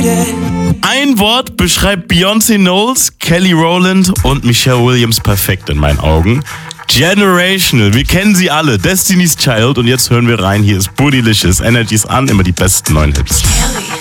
Ein Wort beschreibt Beyoncé Knowles, Kelly Rowland und Michelle Williams perfekt in meinen Augen. Generational, wir kennen sie alle, Destiny's Child, und jetzt hören wir rein, hier ist Bootylicious, Energies an, immer die besten neuen Hits. Kelly.